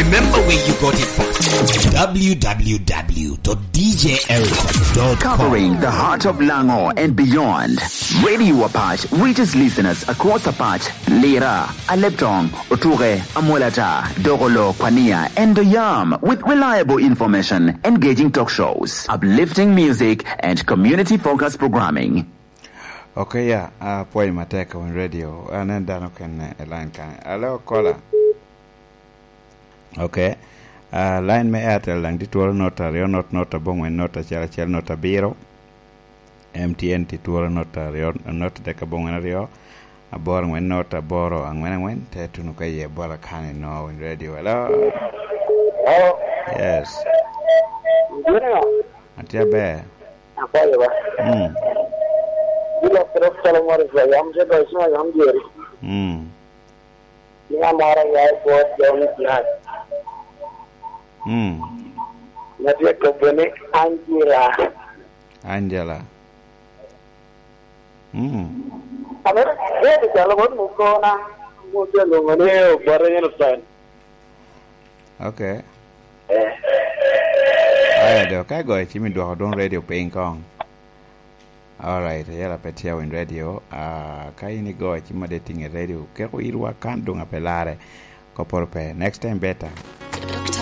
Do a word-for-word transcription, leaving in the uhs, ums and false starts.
Remember where you got it from. w w w dot d j erica dot com. Covering the heart of Lango and beyond. Radio Apache reaches listeners across Apache, Lira, Aleptong, Oture, Amolata, Dogolo, Pania, and Doyam with reliable information, engaging talk shows, uplifting music, and community-focused programming. Okay, yeah, uh, poi mateka on radio, and then dano can uh, line can. Hello, caller. Okay, uh, line me airtel lang dituolo nota rio not nota bong when nota chela chela nota biro. M T N tituolo nota rio nota deka bong when rio. A bor when nota boro and when I went to nukaye bola can no in radio. Hello. Hello. Yes. Good. Atia bear. Hmm. You left the Solomon is like, I'm just a small, I'm here. Hmm. You are more than I bought the night. Hmm. Let me go Angela. Angela. Hmm. I mean, here is Solomon Mukona, Mujalumane, Barren. Okay. Aya de okay go chimi do don radio paying kong. All right, yala petia in radio. Ah, kai ni go chima dating radio. Ke ko irwa kan do ngapelare ko porpe. Next time better.